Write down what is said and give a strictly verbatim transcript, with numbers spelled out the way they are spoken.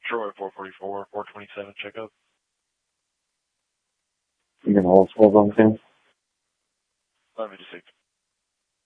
Troy, four forty-four, four twenty-seven, check up. You can hold twelve on ten? eleven fifty-six.